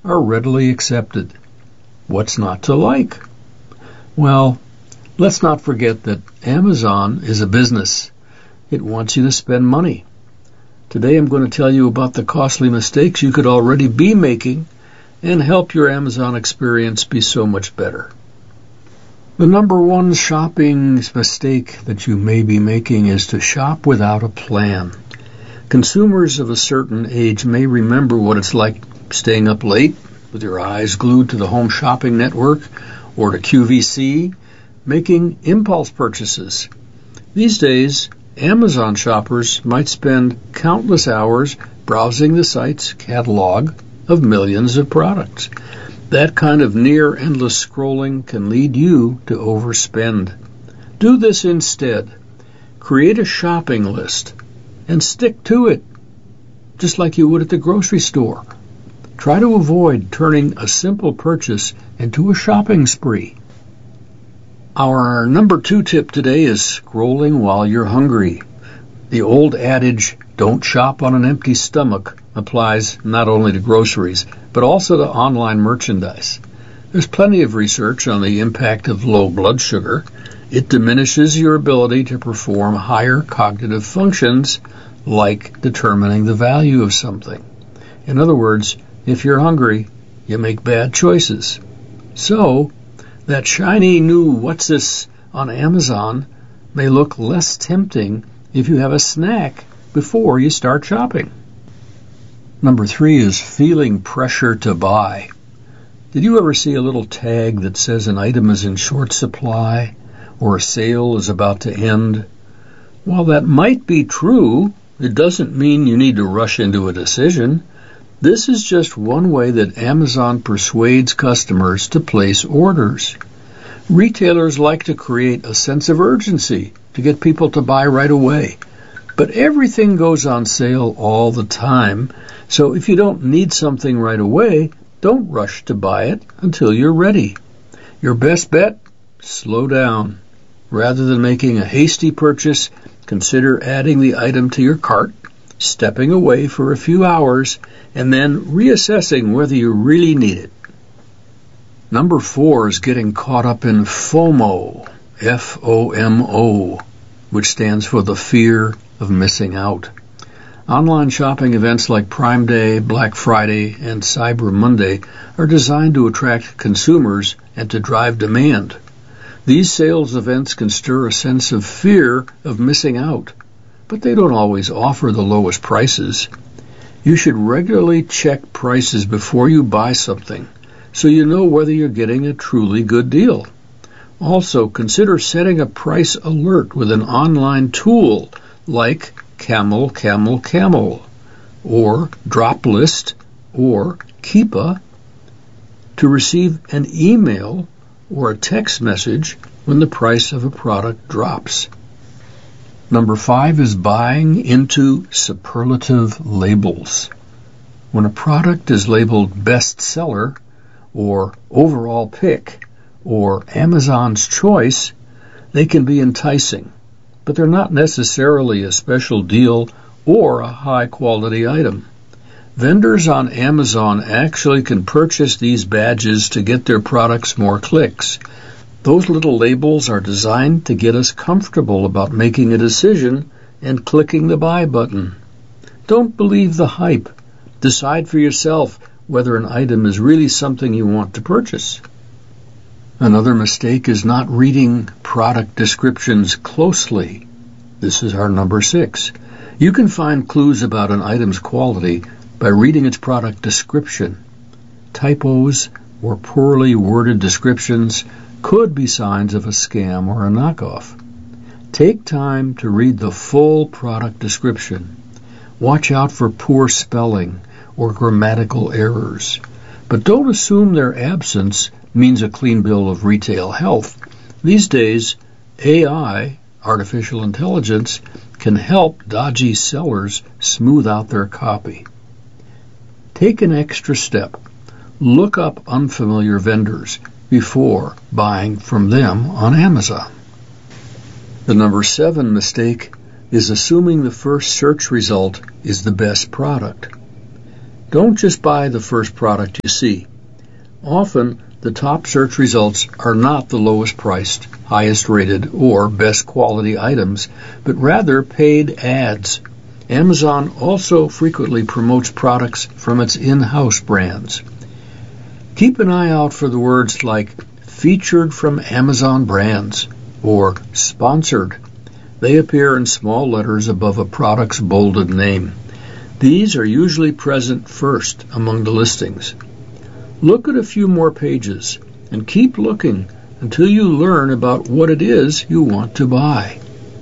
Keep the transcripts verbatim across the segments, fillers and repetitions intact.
are readily accepted. What's not to like? Well, let's not forget that Amazon is a business. It wants you to spend money. Today I'm going to tell you about the costly mistakes you could already be making and help your Amazon experience be so much better. The number one shopping mistake that you may be making is to shop without a plan. Consumers of a certain age may remember what it's like staying up late with your eyes glued to the Home Shopping Network or to Q V C, making impulse purchases. These days, Amazon shoppers might spend countless hours browsing the site's catalog of millions of products. That kind of near-endless scrolling can lead you to overspend. Do this instead. Create a shopping list and stick to it, just like you would at the grocery store. Try to avoid turning a simple purchase into a shopping spree. Our number two tip today is scrolling while you're hungry. The old adage, don't shop on an empty stomach, applies not only to groceries, but also to online merchandise. There's plenty of research on the impact of low blood sugar. It diminishes your ability to perform higher cognitive functions, like determining the value of something. In other words, if you're hungry, you make bad choices. So, that shiny new what's this on Amazon may look less tempting if you have a snack before you start shopping. Number three is feeling pressure to buy. Did you ever see a little tag that says an item is in short supply or a sale is about to end? While that might be true, it doesn't mean you need to rush into a decision. This is just one way that Amazon persuades customers to place orders. Retailers like to create a sense of urgency to get people to buy right away. But everything goes on sale all the time, so if you don't need something right away, don't rush to buy it until you're ready. Your best bet? Slow down. Rather than making a hasty purchase, consider adding the item to your cart, stepping away for a few hours, and then reassessing whether you really need it. Number four is getting caught up in FOMO, F O M O, which stands for the fear of missing out. Online shopping events like Prime Day, Black Friday, and Cyber Monday are designed to attract consumers and to drive demand. These sales events can stir a sense of fear of missing out, but they don't always offer the lowest prices. You should regularly check prices before you buy something, so you know whether you're getting a truly good deal. Also, consider setting a price alert with an online tool like Camel Camel Camel or Droplist or Keepa to receive an email or a text message when the price of a product drops. Number five is buying into superlative labels. When a product is labeled bestseller or overall pick or Amazon's choice, they can be enticing, but they're not necessarily a special deal or a high-quality item. Vendors on Amazon actually can purchase these badges to get their products more clicks. Those little labels are designed to get us comfortable about making a decision and clicking the buy button. Don't believe the hype. Decide for yourself whether an item is really something you want to purchase. Another mistake is not reading product descriptions closely. This is our number six. You can find clues about an item's quality by reading its product description. Typos or poorly worded descriptions could be signs of a scam or a knockoff. Take time to read the full product description. Watch out for poor spelling or grammatical errors. But don't assume their absence means a clean bill of retail health. These days, A I, artificial intelligence, can help dodgy sellers smooth out their copy. Take an extra step. Look up unfamiliar vendors before buying from them on Amazon. The number seven mistake is assuming the first search result is the best product. Don't just buy the first product you see. Often, the top search results are not the lowest priced, highest rated, or best quality items, but rather paid ads. Amazon also frequently promotes products from its in-house brands. Keep an eye out for the words like featured from Amazon brands or sponsored. They appear in small letters above a product's bolded name. These are usually present first among the listings. Look at a few more pages and keep looking until you learn about what it is you want to buy.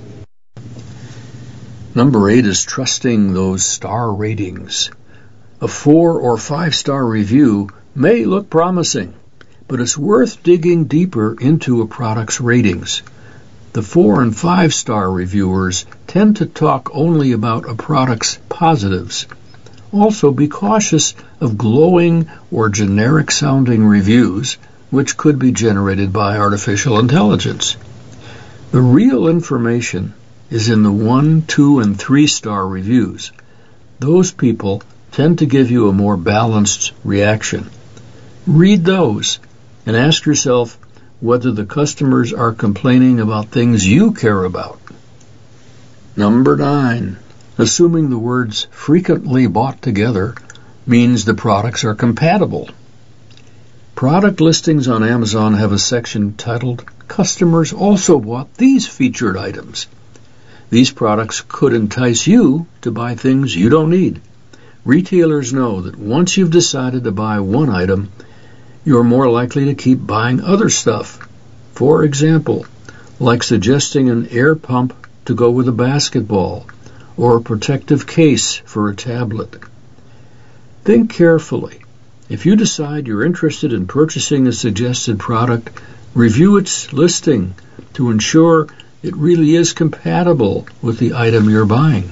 Number eight is trusting those star ratings. A four or five star review may look promising, but it's worth digging deeper into a product's ratings. The four and five star reviewers tend to talk only about a product's positives. Also, be cautious of glowing or generic sounding reviews, which could be generated by artificial intelligence. The real information is in the one, two, and three star reviews. Those people tend to give you a more balanced reaction. Read those and ask yourself whether the customers are complaining about things you care about. Number nine, assuming the words frequently bought together means the products are compatible. Product listings on Amazon have a section titled Customers Also Bought These Featured Items. These products could entice you to buy things you don't need. Retailers know that once you've decided to buy one item, you're more likely to keep buying other stuff. For example, like suggesting an air pump to go with a basketball or a protective case for a tablet. Think carefully. If you decide you're interested in purchasing a suggested product, review its listing to ensure it really is compatible with the item you're buying.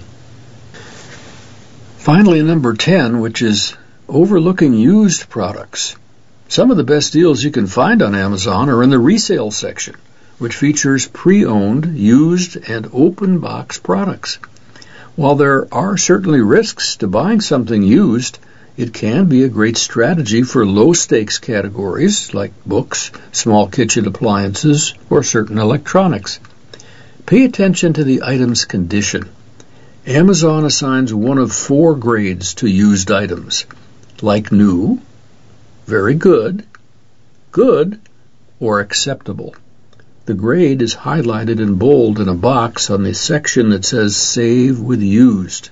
Finally, number ten, which is overlooking used products. Some of the best deals you can find on Amazon are in the resale section, which features pre-owned, used, and open box products. While there are certainly risks to buying something used, it can be a great strategy for low-stakes categories like books, small kitchen appliances, or certain electronics. Pay attention to the item's condition. Amazon assigns one of four grades to used items, like new, very good, good, or acceptable. The grade is highlighted in bold in a box on the section that says Save with Used.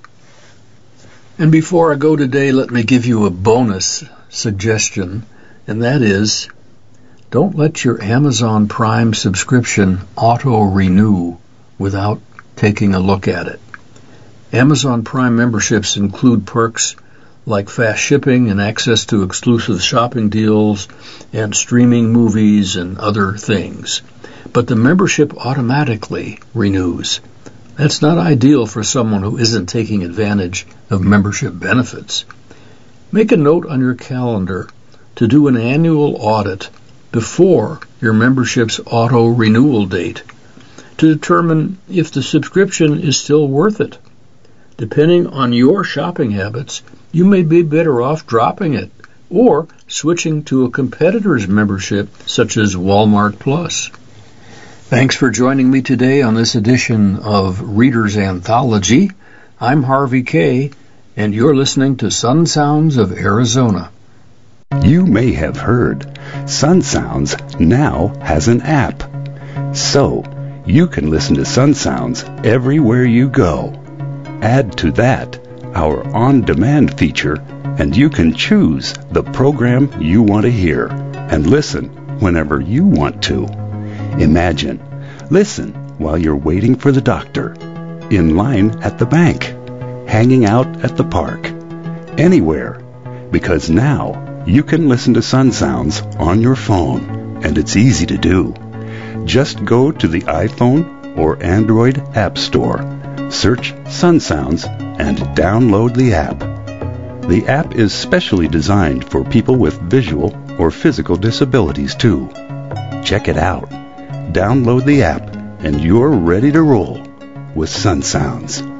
And before I go today, let me give you a bonus suggestion, and that is, don't let your Amazon Prime subscription auto-renew without taking a look at it. Amazon Prime memberships include perks like fast shipping and access to exclusive shopping deals and streaming movies and other things. But the membership automatically renews. That's not ideal for someone who isn't taking advantage of membership benefits. Make a note on your calendar to do an annual audit before your membership's auto-renewal date to determine if the subscription is still worth it. Depending on your shopping habits, you may be better off dropping it or switching to a competitor's membership such as Walmart Plus. Thanks for joining me today on this edition of Reader's Anthology. I'm Harvey Kaye, and you're listening to Sun Sounds of Arizona. You may have heard Sun Sounds now has an app. So, you can listen to Sun Sounds everywhere you go. Add to that our on-demand feature, and you can choose the program you want to hear and listen whenever you want to. Imagine, listen while you're waiting for the doctor, in line at the bank, hanging out at the park, anywhere, because now you can listen to Sun Sounds on your phone, and it's easy to do. Just go to the iPhone or Android App Store, search Sun Sounds, and download the app. The app is specially designed for people with visual or physical disabilities too. Check it out. Download the app, and you're ready to roll with Sun Sounds.